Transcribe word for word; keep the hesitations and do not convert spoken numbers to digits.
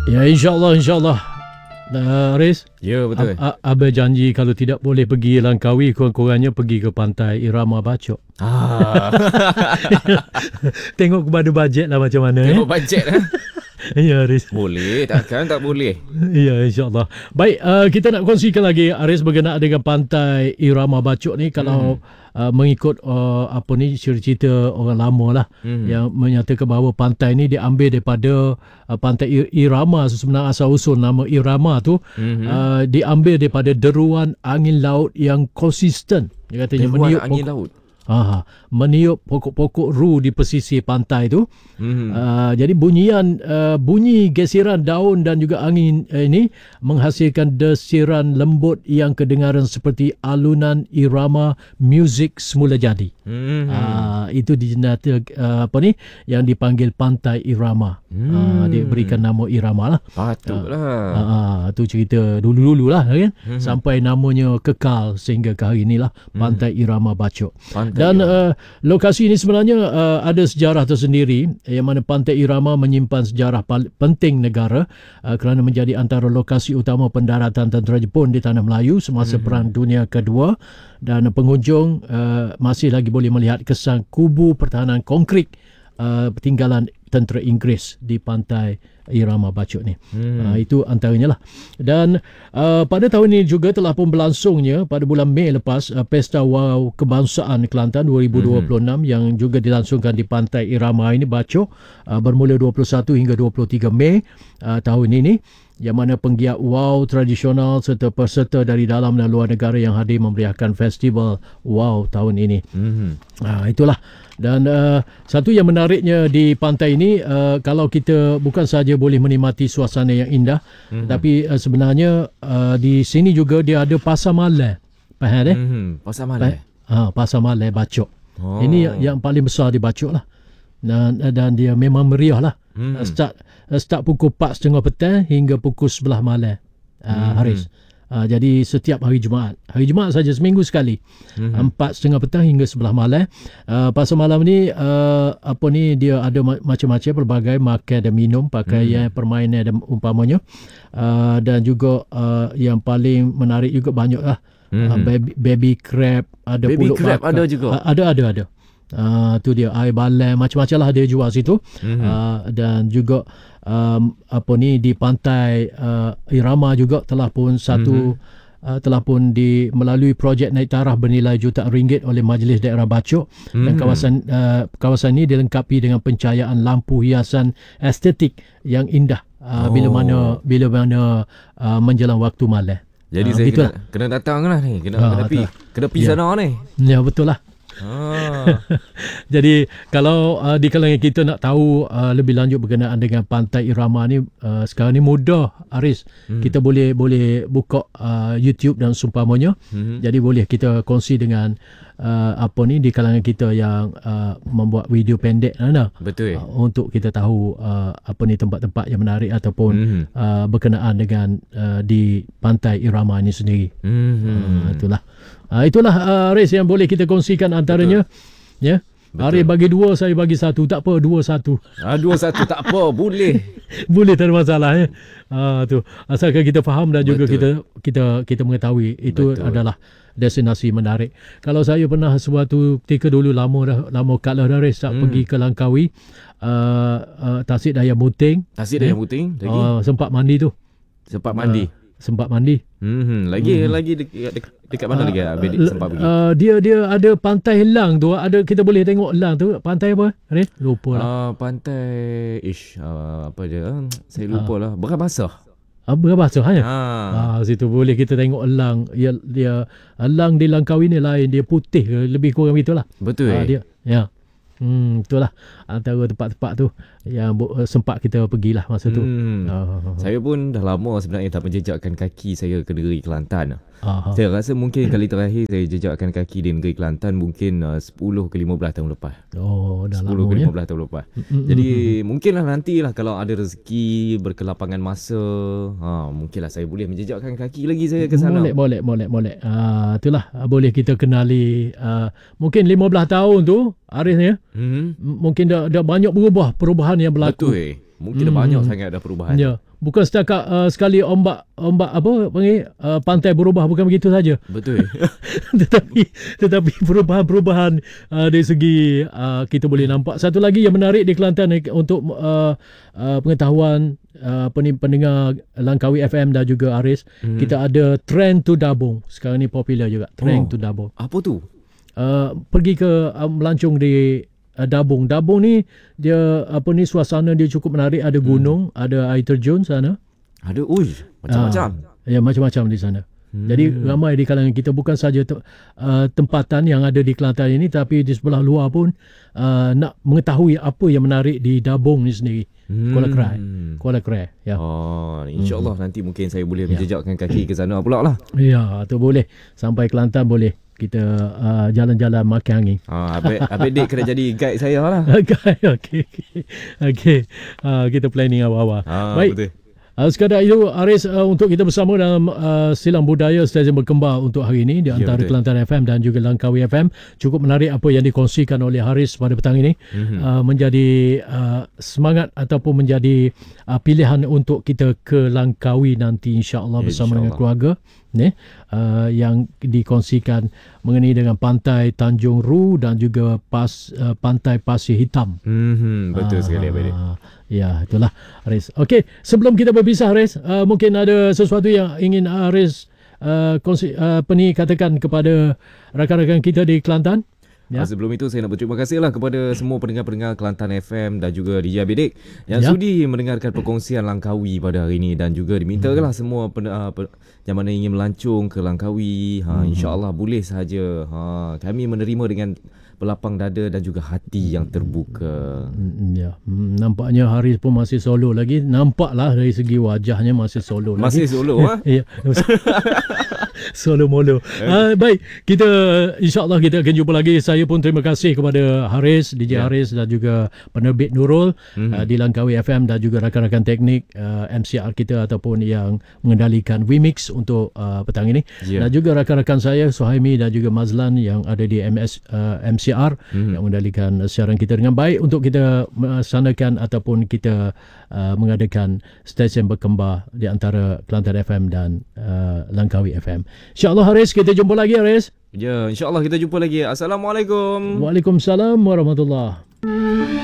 Ya, insyaAllah, insyaAllah. Uh, Haris, ya betul. Ab- Abang janji kalau tidak boleh pergi Langkawi, kurang-kurangnya pergi ke pantai Irama Bacok. Ah. Tengok kepada bajet lah macam mana. Tengok eh? bajet lah. Ya, Haris. Boleh, takkan tak boleh. Ya, insyaAllah. Baik, uh, kita nak kongsikan lagi, Haris, berkenaan dengan pantai Irama Bacok ni. Kalau hmm. uh, mengikut uh, apa ni cerita-cerita orang lama lah, hmm. yang menyatakan bahawa pantai ni diambil daripada uh, pantai Irama. Sebenarnya asal-usul nama Irama tu hmm. uh, diambil daripada deruan angin laut yang konsisten. Dia katanya deruan meniup angin pokok, laut. Aha, meniup pokok-pokok ru di pesisir pantai tu. Mm-hmm. Uh, jadi bunyian uh, bunyi gesiran daun dan juga angin uh, ini menghasilkan desiran lembut yang kedengaran seperti alunan irama muzik semula jadi. Mm-hmm. Uh, itu dinata uh, apa ni yang dipanggil pantai Irama. Mm. Uh, diberikan nama Irama lah. Patutlah. Uh, uh, tu cerita dulu-dulu lah kan. Mm-hmm. Sampai namanya kekal sehingga ke hari inilah pantai mm. Irama Bacok. Pantai Dan uh, lokasi ini sebenarnya uh, ada sejarah tersendiri, yang mana pantai Irama menyimpan sejarah penting negara uh, kerana menjadi antara lokasi utama pendaratan tentera Jepun di Tanah Melayu semasa mm-hmm. Perang Dunia Kedua, dan pengunjung uh, masih lagi boleh melihat kesan kubu pertahanan konkrit uh, tinggalan tentera Inggeris di pantai Irama Bacok ni. Hmm. Uh, itu antaranya lah. Dan uh, pada tahun ini juga telah pun berlangsungnya pada bulan Mei lepas uh, Pesta Wow Kebangsaan Kelantan dua ribu dua puluh enam hmm. yang juga dilangsungkan di pantai Irama ini Bacok uh, bermula dua puluh satu hingga dua puluh tiga Mei uh, tahun ini, yang mana penggiat wow tradisional serta peserta dari dalam dan luar negara yang hadir memeriahkan festival wow tahun ini. Mm-hmm. Uh, itulah. Dan uh, satu yang menariknya di pantai ini, uh, kalau kita bukan sahaja boleh menikmati suasana yang indah, mm-hmm. tapi uh, sebenarnya uh, di sini juga dia ada pasar malai. Faham eh? Mm-hmm. Pasar malai? Ha, pasar malai Bacok. Oh. Ini yang paling besar di Bacok lah. Dan, dan dia memang meriah lah. Hmm. Start start pukul empat tiga puluh petang hingga pukul sebelas malam. Uh, hmm. Haris. Uh, jadi setiap hari Jumaat. Hari Jumaat saja seminggu sekali. Hmm. empat tiga puluh petang hingga sebelas malam. Uh, pasal malam ni uh, apa ni dia ada macam-macam pelbagai makan dan minum, pakaian, hmm. permainan dan umpamanya. Uh, dan juga uh, yang paling menarik juga banyak lah. Hmm. Uh, baby, baby crab, ada baby pulut crab bakar. ada juga. Uh, ada ada ada. Uh, tu dia air balai macam-macam lah dia jual situ. Mm-hmm. uh, dan juga um, apa ni di pantai uh, Irama juga telah pun satu mm-hmm. uh, telah pun di melalui projek naik taraf bernilai jutaan ringgit oleh Majlis Daerah Bacok. Mm-hmm. Dan kawasan uh, kawasan ini dilengkapi dengan pencahayaan lampu hiasan estetik yang indah uh, oh. bila mana bila mana uh, menjelang waktu malam. Jadi uh, saya kena, kena datang lah ni, kena uh, kena pi kena pi sana ni. Ya, betul lah. Ah. Jadi kalau uh, di kalangan kita nak tahu uh, lebih lanjut berkenaan dengan pantai Irama ni, uh, sekarang ni mudah, Haris. Hmm. Kita boleh boleh buka uh, YouTube dan seumpamanya. Hmm. Jadi boleh kita kongsi dengan uh, apa ni di kalangan kita yang uh, membuat video pendek, nah, betul. Uh, untuk kita tahu uh, apa ni tempat-tempat yang menarik ataupun hmm. uh, berkenaan dengan uh, di pantai Irama ni sendiri. Hmm. Uh, itulah. Uh, itulah uh, Haris yang boleh kita kongsikan antaranya. Betul. Ya. Haris bagi dua, saya bagi satu. Tak apa, dua satu. Ah, dua satu tak apa, boleh. Boleh, tak ada masalah ya. Ah, tu. Asalkan kita faham dan juga Betul. kita kita kita mengetahui itu Betul. adalah destinasi menarik. Kalau saya pernah suatu ketika dulu lama dah lama kat lah Haris tak hmm. pergi ke Langkawi, uh, uh, Tasik Daya Muting. Tasik Daya Muting lagi. Uh, sempat mandi tu. Sempat mandi. Uh, sempat mandi. Hmm, lagi hmm. lagi dekat, dekat, dekat mana uh, lagi Abang uh, sempat pergi? Uh, dia dia ada pantai Helang tu, ada kita boleh tengok Helang tu. Pantai apa? Ni lupa lah. Uh, pantai ish uh, apa dia? Saya lupa uh. lah. Beras basah. Ah, beras basah hanya. Ha. Ah, situ boleh kita tengok elang. Dia dia elang di Langkawi ni lain, dia putih lebih kurang gitulah. Betul. Ah, dia ya. Hmm, itulah antara tempat-tempat tu yang uh, sempat kita pergilah masa tu. Hmm. Uh, saya pun dah lama sebenarnya tak menjejakkan kaki saya ke negeri Kelantan. Uh, saya rasa mungkin kali terakhir saya jejakkan kaki di negeri Kelantan mungkin uh, sepuluh ke lima belas tahun lepas. Oh, dah lama sepuluh ke lima belas ya? tahun lepas. Mm-hmm. Jadi mungkinlah nantilah kalau ada rezeki berkelapangan masa, ha, mungkinlah saya boleh menjejakkan kaki lagi saya ke sana. Boleh, boleh, boleh, boleh. Uh, itulah boleh kita kenali uh, mungkin lima belas tahun tu Haris ya. Mm-hmm. Mungkin dah, dah banyak berubah perubahan yang berlaku. Betul eh. Mungkin hmm. dah banyak sangat dah perubahan. Ya. bukan setakat uh, sekali ombak ombak apa panggil uh, pantai berubah, bukan begitu saja. Betul. tetapi tetapi perubahan-perubahan uh, dari segi uh, kita boleh nampak. Satu lagi yang menarik di Kelantan untuk uh, uh, pengetahuan uh, pendengar Langkawi F M dan juga Haris, hmm. kita ada Trend to Dabung. Sekarang ni popular juga, Trend oh, to Dabung. Apa tu? Uh, pergi ke uh, melancong di uh, Dabung. Dabung ni dia apa ni suasana dia cukup menarik, ada gunung, hmm. ada air terjun sana. Ada uj, macam-macam. Uh, ya macam-macam di sana. Hmm. Jadi ramai di kalangan kita, bukan saja te, uh, tempatan yang ada di Kelantan ini, tapi di sebelah luar pun uh, nak mengetahui apa yang menarik di Dabung ni sendiri. Hmm. Kuala Krai. Kuala Krai. Ya. Oh, insya-Allah hmm. nanti mungkin saya boleh menjejakkan kaki ke sana pula lah. Ya, tu boleh. Sampai Kelantan boleh kita uh, jalan-jalan makan angin. Ah, Abang Abang Dik kena jadi guide saya lah. Guide, okey. Okey. Uh, kita planning awal-awal. Ah, baik. Betul. Uh, sekadar itu Haris, uh, untuk kita bersama dalam uh, Silang Budaya Stesen Berkembar untuk hari ini di antara ya, Kelantan F M dan juga Langkawi F M. Cukup menarik apa yang dikongsikan oleh Haris pada petang ini. Mm-hmm. uh, menjadi uh, semangat ataupun menjadi uh, pilihan untuk kita ke Langkawi nanti, insya-Allah bersama insya dengan keluarga ni, uh, yang dikongsikan mengenai dengan pantai Tanjung Ru dan juga pas uh, pantai Pasir Hitam. Mm-hmm. Betul uh, sekali Abang Dik. Ya, itulah Haris. Okey, sebelum kita berpisah Haris, uh, mungkin ada sesuatu yang ingin Haris uh, kongsi, uh, apa ni katakan kepada rakan-rakan kita di Kelantan. Ya. Sebelum itu saya nak berterima kasihlah kepada semua pendengar-pendengar Kelantan F M dan juga D J Abang Dik yang ya. sudi mendengarkan perkongsian Langkawi pada hari ini, dan juga dimintalah hmm. semua pen, uh, pen, yang mana ingin melancong ke Langkawi, ha, hmm. insya-Allah boleh sahaja. Ha, kami menerima dengan berlapang dada dan juga hati yang terbuka. Hmm, ya, hmm, nampaknya Haris pun masih solo lagi. Nampaklah dari segi wajahnya masih solo lagi. Masih solo ah. Ya. Solo molo. Uh, baik, kita insya-Allah kita akan jumpa lagi. Saya pun terima kasih kepada Haris, D J ya. Haris dan juga penerbit Nurul mm-hmm. uh, di Langkawi F M dan juga rakan-rakan teknik uh, M C R kita ataupun yang mengendalikan Wimix untuk uh, petang ini. Ya. Dan juga rakan-rakan saya Suhaimi dan juga Mazlan yang ada di M S uh, M C R mm-hmm. yang mengendalikan siaran kita dengan baik untuk kita melaksanakan ataupun kita uh, mengadakan stesen berkembar di antara Kelantan F M dan uh, Langkawi F M. InsyaAllah Haris, kita jumpa lagi Haris. Ya, insyaAllah kita jumpa lagi. Assalamualaikum. Waalaikumsalam warahmatullahi